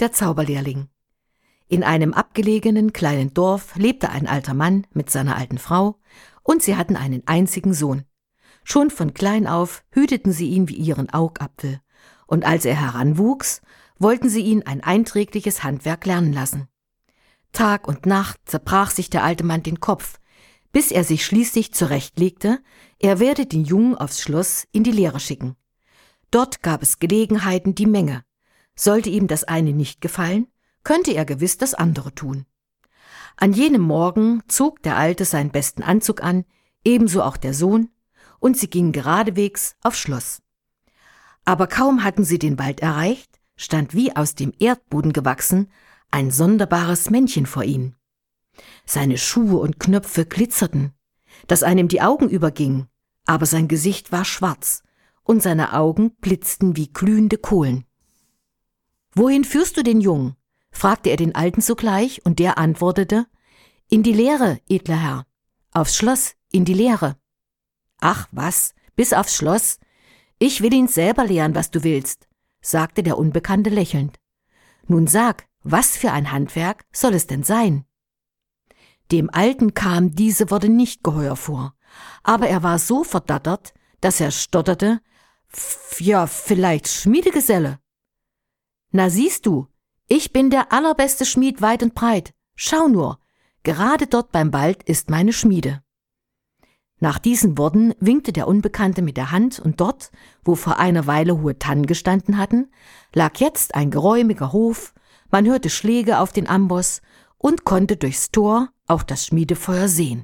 der Zauberlehrling. In einem abgelegenen kleinen Dorf lebte ein alter Mann mit seiner alten Frau und sie hatten einen einzigen Sohn. Schon von klein auf hüteten sie ihn wie ihren Augapfel und als er heranwuchs, wollten sie ihn ein einträgliches Handwerk lernen lassen. Tag und Nacht zerbrach sich der alte Mann den Kopf, bis er sich schließlich zurechtlegte, er werde den Jungen aufs Schloss in die Lehre schicken. Dort gab es Gelegenheiten die Menge. Sollte ihm das eine nicht gefallen, könnte er gewiss das andere tun. An jenem Morgen zog der Alte seinen besten Anzug an, ebenso auch der Sohn, und sie gingen geradewegs aufs Schloss. Aber kaum hatten sie den Wald erreicht, stand wie aus dem Erdboden gewachsen ein sonderbares Männchen vor ihnen. Seine Schuhe und Knöpfe glitzerten, dass einem die Augen übergingen, aber sein Gesicht war schwarz und seine Augen blitzten wie glühende Kohlen. »Wohin führst du den Jungen?« fragte er den Alten sogleich, und der antwortete, »In die Lehre, edler Herr, aufs Schloss, in die Lehre.« »Ach was, bis aufs Schloss? Ich will ihn selber lehren, was du willst«, sagte der Unbekannte lächelnd. »Nun sag, was für ein Handwerk soll es denn sein?« Dem Alten kamen diese Worte nicht geheuer vor, aber er war so verdattert, dass er stotterte, »Ja, vielleicht Schmiedegeselle.« »Na siehst du, ich bin der allerbeste Schmied weit und breit. Schau nur, gerade dort beim Wald ist meine Schmiede.« Nach diesen Worten winkte der Unbekannte mit der Hand, und dort, wo vor einer Weile hohe Tannen gestanden hatten, lag jetzt ein geräumiger Hof, man hörte Schläge auf den Amboss und konnte durchs Tor auch das Schmiedefeuer sehen.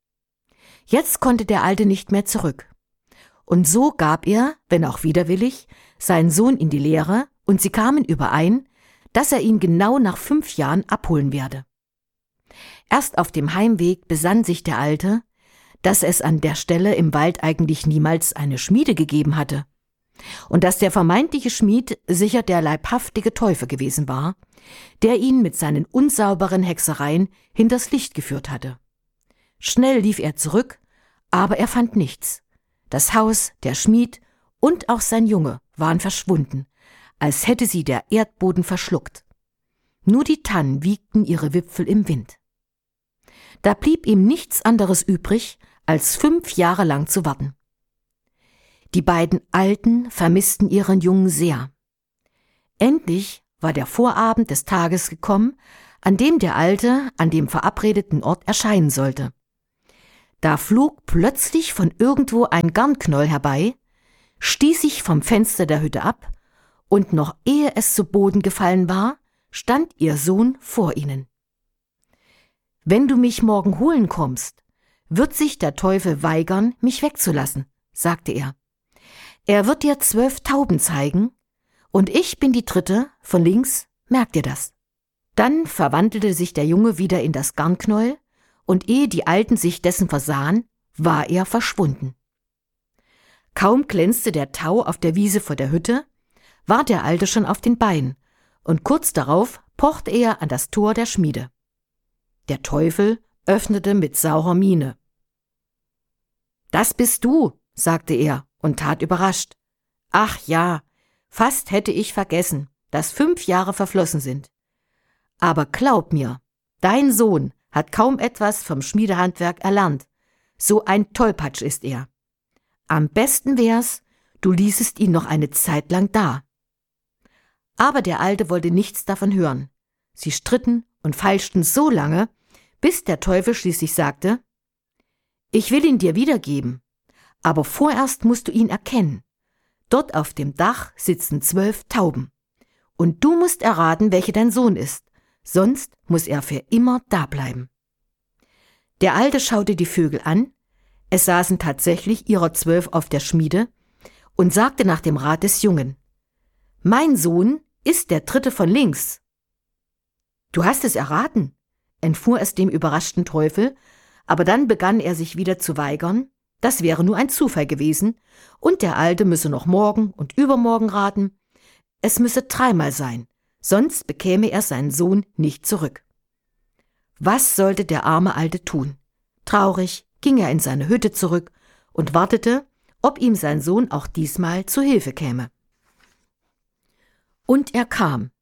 Jetzt konnte der Alte nicht mehr zurück. Und so gab er, wenn auch widerwillig, seinen Sohn in die Lehre, und sie kamen überein, dass er ihn genau nach 5 Jahren abholen werde. Erst auf dem Heimweg besann sich der Alte, dass es an der Stelle im Wald eigentlich niemals eine Schmiede gegeben hatte und dass der vermeintliche Schmied sicher der leibhaftige Teufel gewesen war, der ihn mit seinen unsauberen Hexereien hinters Licht geführt hatte. Schnell lief er zurück, aber er fand nichts. Das Haus, der Schmied und auch sein Junge waren verschwunden, als hätte sie der Erdboden verschluckt. Nur die Tannen wiegten ihre Wipfel im Wind. Da blieb ihm nichts anderes übrig, als 5 Jahre lang zu warten. Die beiden Alten vermissten ihren Jungen sehr. Endlich war der Vorabend des Tages gekommen, an dem der Alte an dem verabredeten Ort erscheinen sollte. Da flog plötzlich von irgendwo ein Garnknäuel herbei, stieß sich vom Fenster der Hütte ab, und noch ehe es zu Boden gefallen war, stand ihr Sohn vor ihnen. »Wenn du mich morgen holen kommst, wird sich der Teufel weigern, mich wegzulassen«, sagte er. »Er wird dir 12 Tauben zeigen, und ich bin die 3. von links, merk dir das.« Dann verwandelte sich der Junge wieder in das Garnknäuel, und ehe die Alten sich dessen versahen, war er verschwunden. Kaum glänzte der Tau auf der Wiese vor der Hütte, war der Alte schon auf den Beinen, und kurz darauf pochte er an das Tor der Schmiede. Der Teufel öffnete mit saurer Miene. »Das bist du«, sagte er und tat überrascht. »Ach ja, fast hätte ich vergessen, dass 5 Jahre verflossen sind. Aber glaub mir, dein Sohn hat kaum etwas vom Schmiedehandwerk erlernt. So ein Tollpatsch ist er. Am besten wär's, du ließest ihn noch eine Zeit lang da.« Aber der Alte wollte nichts davon hören. Sie stritten und feilschten so lange, bis der Teufel schließlich sagte, »Ich will ihn dir wiedergeben, aber vorerst musst du ihn erkennen. Dort auf dem Dach sitzen 12 Tauben. Und du musst erraten, welche dein Sohn ist, sonst muss er für immer dableiben.« Der Alte schaute die Vögel an, es saßen tatsächlich ihrer 12 auf der Schmiede, und sagte nach dem Rat des Jungen, »Mein Sohn ist der 3. von links.« »Du hast es erraten«, entfuhr es dem überraschten Teufel, aber dann begann er sich wieder zu weigern, das wäre nur ein Zufall gewesen, und der Alte müsse noch morgen und übermorgen raten, es müsse 3-mal sein, sonst bekäme er seinen Sohn nicht zurück. Was sollte der arme Alte tun? Traurig ging er in seine Hütte zurück und wartete, ob ihm sein Sohn auch diesmal zu Hilfe käme. Und er kam,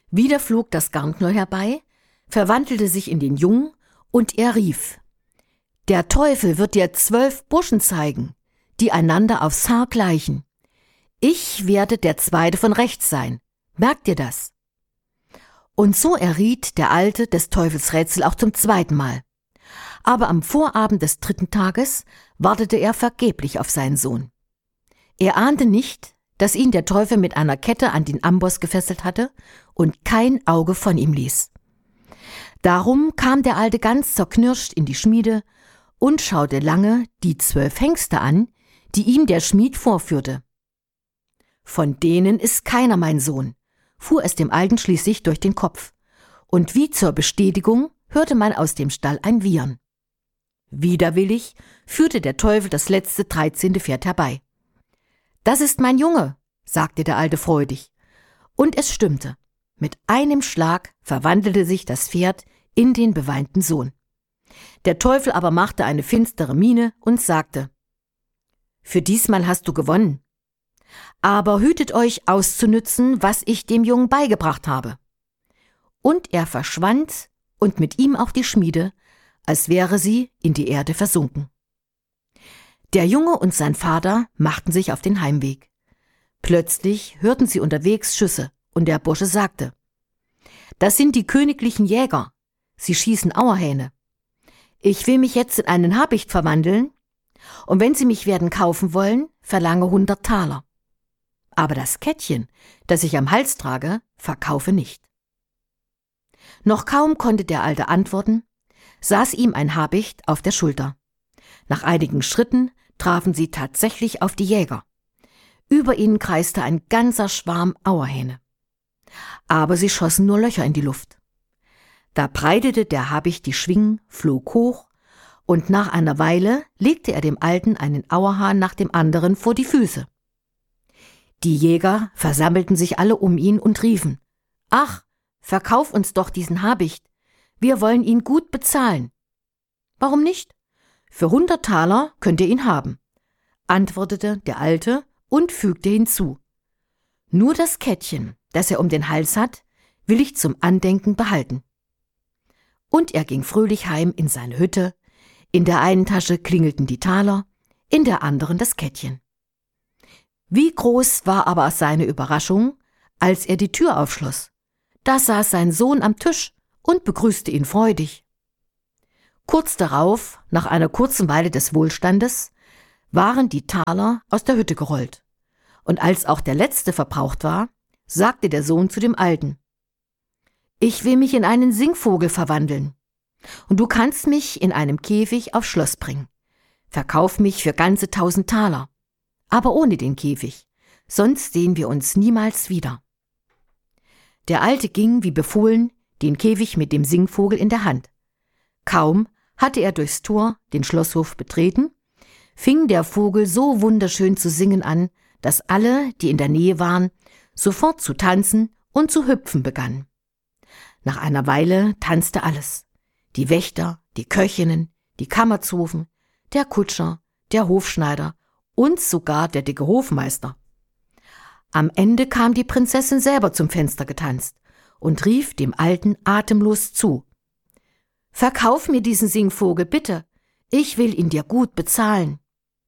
Wieder flog das Garnknäuel herbei, verwandelte sich in den Jungen und er rief: »Der Teufel wird dir 12 Burschen zeigen, die einander aufs Haar gleichen. Ich werde der Zweite von rechts sein. Merkt ihr das?« Und so erriet der Alte des Teufels Rätsel auch zum 2. Mal. Aber am Vorabend des 3. Tages wartete er vergeblich auf seinen Sohn. Er ahnte nicht, dass ihn der Teufel mit einer Kette an den Amboss gefesselt hatte und kein Auge von ihm ließ. Darum kam der Alte ganz zerknirscht in die Schmiede und schaute lange die 12 Hengste an, die ihm der Schmied vorführte. »Von denen ist keiner mein Sohn«, fuhr es dem Alten schließlich durch den Kopf, und wie zur Bestätigung hörte man aus dem Stall ein Wiehern. Widerwillig führte der Teufel das letzte 13. Pferd herbei. »Das ist mein Junge«, sagte der Alte freudig. Und es stimmte. Mit einem Schlag verwandelte sich das Pferd in den beweinten Sohn. Der Teufel aber machte eine finstere Miene und sagte: »Für diesmal hast du gewonnen. Aber hütet euch auszunützen, was ich dem Jungen beigebracht habe.« Und er verschwand und mit ihm auch die Schmiede, als wäre sie in die Erde versunken. Der Junge und sein Vater machten sich auf den Heimweg. Plötzlich hörten sie unterwegs Schüsse und der Bursche sagte: »Das sind die königlichen Jäger. Sie schießen Auerhähne. Ich will mich jetzt in einen Habicht verwandeln, und wenn Sie mich werden kaufen wollen, verlange 100 Taler. Aber das Kettchen, das ich am Hals trage, verkaufe nicht.« Noch kaum konnte der Alte antworten, saß ihm ein Habicht auf der Schulter. Nach einigen Schritten trafen sie tatsächlich auf die Jäger. Über ihnen kreiste ein ganzer Schwarm Auerhähne. Aber sie schossen nur Löcher in die Luft. Da breitete der Habicht die Schwingen, flog hoch, und nach einer Weile legte er dem Alten einen Auerhahn nach dem anderen vor die Füße. Die Jäger versammelten sich alle um ihn und riefen: »Ach, verkauf uns doch diesen Habicht. Wir wollen ihn gut bezahlen.« »Warum nicht? Für 100 Taler könnt ihr ihn haben«, antwortete der Alte und fügte hinzu: »Nur das Kettchen, das er um den Hals hat, will ich zum Andenken behalten.« Und er ging fröhlich heim in seine Hütte. In der einen Tasche klingelten die Taler, in der anderen das Kettchen. Wie groß war aber seine Überraschung, als er die Tür aufschloss. Da saß sein Sohn am Tisch und begrüßte ihn freudig. Kurz darauf, nach einer kurzen Weile des Wohlstandes, waren die Taler aus der Hütte gerollt. Und als auch der letzte verbraucht war, sagte der Sohn zu dem Alten: »Ich will mich in einen Singvogel verwandeln. Und du kannst mich in einem Käfig aufs Schloss bringen. Verkauf mich für ganze 1000 Taler. Aber ohne den Käfig, sonst sehen wir uns niemals wieder.« Der Alte ging, wie befohlen, den Käfig mit dem Singvogel in der Hand. Kaum hatte er durchs Tor den Schlosshof betreten, fing der Vogel so wunderschön zu singen an, dass alle, die in der Nähe waren, sofort zu tanzen und zu hüpfen begannen. Nach einer Weile tanzte alles: die Wächter, die Köchinnen, die Kammerzofen, der Kutscher, der Hofschneider und sogar der dicke Hofmeister. Am Ende kam die Prinzessin selber zum Fenster getanzt und rief dem Alten atemlos zu: »Verkauf mir diesen Singvogel, bitte, ich will ihn dir gut bezahlen.«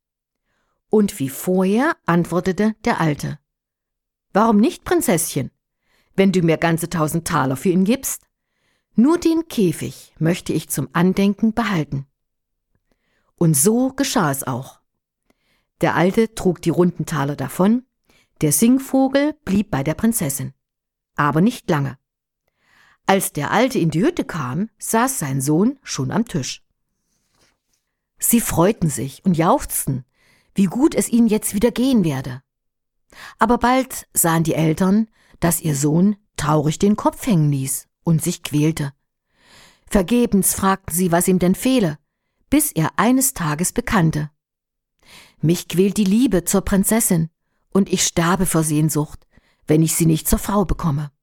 Und wie vorher antwortete der Alte: »Warum nicht, Prinzesschen, wenn du mir ganze 1000 Taler für ihn gibst? Nur den Käfig möchte ich zum Andenken behalten.« Und so geschah es auch. Der Alte trug die runden Taler davon, der Singvogel blieb bei der Prinzessin. Aber nicht lange. Als der Alte in die Hütte kam, saß sein Sohn schon am Tisch. Sie freuten sich und jauchzten, wie gut es ihnen jetzt wieder gehen werde. Aber bald sahen die Eltern, dass ihr Sohn traurig den Kopf hängen ließ und sich quälte. Vergebens fragten sie, was ihm denn fehle, bis er eines Tages bekannte: »Mich quält die Liebe zur Prinzessin, und ich sterbe vor Sehnsucht, wenn ich sie nicht zur Frau bekomme.«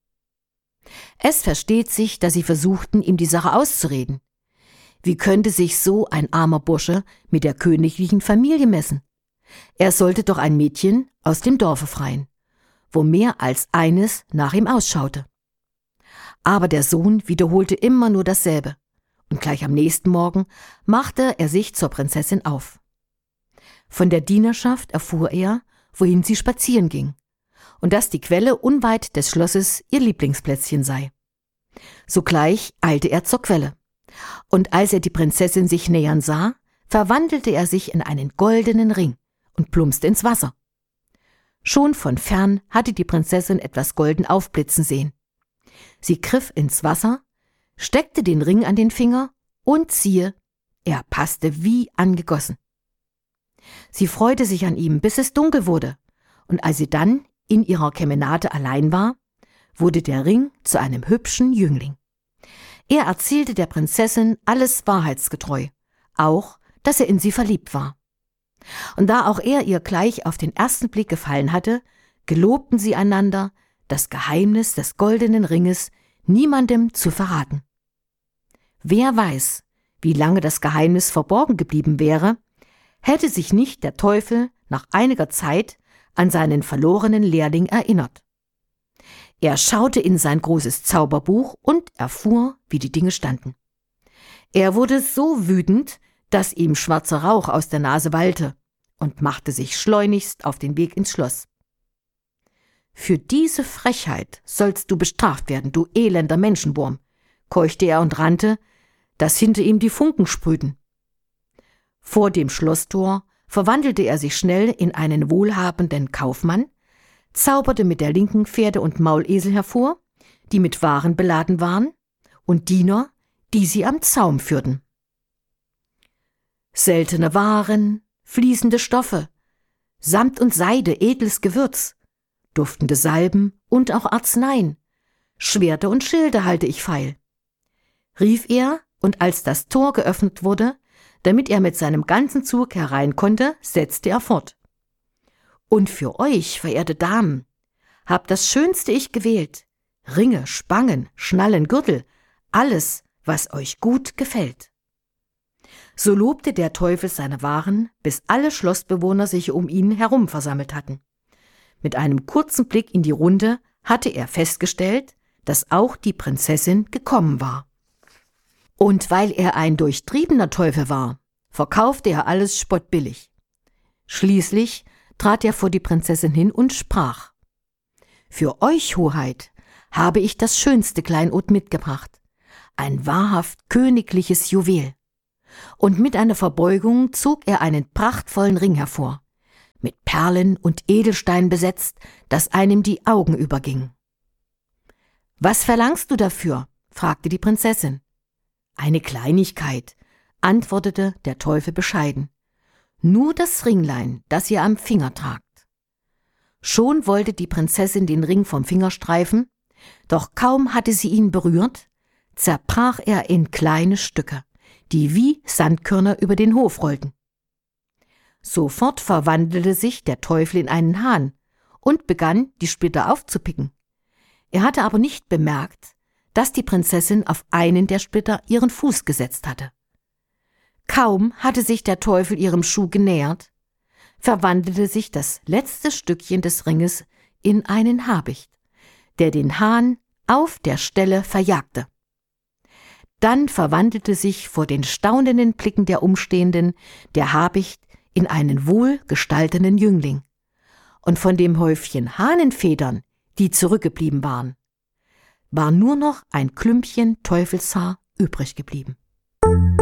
Es versteht sich, dass sie versuchten, ihm die Sache auszureden. Wie könnte sich so ein armer Bursche mit der königlichen Familie messen? Er sollte doch ein Mädchen aus dem Dorfe freien, wo mehr als eines nach ihm ausschaute. Aber der Sohn wiederholte immer nur dasselbe, und gleich am nächsten Morgen machte er sich zur Prinzessin auf. Von der Dienerschaft erfuhr er, wohin sie spazieren ging, und dass die Quelle unweit des Schlosses ihr Lieblingsplätzchen sei. Sogleich eilte er zur Quelle, und als er die Prinzessin sich nähern sah, verwandelte er sich in einen goldenen Ring und plumpste ins Wasser. Schon von fern hatte die Prinzessin etwas golden aufblitzen sehen. Sie griff ins Wasser, steckte den Ring an den Finger und siehe, er passte wie angegossen. Sie freute sich an ihm, bis es dunkel wurde, und als sie dann in ihrer Kemenate allein war, wurde der Ring zu einem hübschen Jüngling. Er erzählte der Prinzessin alles wahrheitsgetreu, auch, dass er in sie verliebt war. Und da auch er ihr gleich auf den ersten Blick gefallen hatte, gelobten sie einander, das Geheimnis des goldenen Ringes niemandem zu verraten. Wer weiß, wie lange das Geheimnis verborgen geblieben wäre, hätte sich nicht der Teufel nach einiger Zeit an seinen verlorenen Lehrling erinnert. Er schaute in sein großes Zauberbuch und erfuhr, wie die Dinge standen. Er wurde so wütend, dass ihm schwarzer Rauch aus der Nase wallte, und machte sich schleunigst auf den Weg ins Schloss. »Für diese Frechheit sollst du bestraft werden, du elender Menschenwurm«, keuchte er und rannte, dass hinter ihm die Funken sprühten. Vor dem Schlosstor verwandelte er sich schnell in einen wohlhabenden Kaufmann, zauberte mit der linken Pferde und Maulesel hervor, die mit Waren beladen waren, und Diener, die sie am Zaum führten. Seltene Waren, fließende Stoffe, Samt und Seide, edles Gewürz, duftende Salben und auch Arzneien, Schwerter und Schilde halte ich feil, rief er, und als das Tor geöffnet wurde, damit er mit seinem ganzen Zug herein konnte, setzte er fort. Und für euch, verehrte Damen, hab das Schönste ich gewählt, Ringe, Spangen, Schnallen, Gürtel, alles, was euch gut gefällt. So lobte der Teufel seine Waren, bis alle Schlossbewohner sich um ihn herum versammelt hatten. Mit einem kurzen Blick in die Runde hatte er festgestellt, dass auch die Prinzessin gekommen war. Und weil er ein durchtriebener Teufel war, verkaufte er alles spottbillig. Schließlich trat er vor die Prinzessin hin und sprach: »Für euch, Hoheit, habe ich das schönste Kleinod mitgebracht, ein wahrhaft königliches Juwel.« Und mit einer Verbeugung zog er einen prachtvollen Ring hervor, mit Perlen und Edelsteinen besetzt, dass einem die Augen übergingen. »Was verlangst du dafür?« fragte die Prinzessin. »Eine Kleinigkeit«, antwortete der Teufel bescheiden. »Nur das Ringlein, das ihr am Finger tragt.« Schon wollte die Prinzessin den Ring vom Finger streifen, doch kaum hatte sie ihn berührt, zerbrach er in kleine Stücke, die wie Sandkörner über den Hof rollten. Sofort verwandelte sich der Teufel in einen Hahn und begann, die Splitter aufzupicken. Er hatte aber nicht bemerkt, dass die Prinzessin auf einen der Splitter ihren Fuß gesetzt hatte. Kaum hatte sich der Teufel ihrem Schuh genähert, verwandelte sich das letzte Stückchen des Ringes in einen Habicht, der den Hahn auf der Stelle verjagte. Dann verwandelte sich vor den staunenden Blicken der Umstehenden der Habicht in einen wohlgestalteten Jüngling, und von dem Häufchen Hahnenfedern, die zurückgeblieben waren, war nur noch ein Klümpchen Teufelshaar übrig geblieben.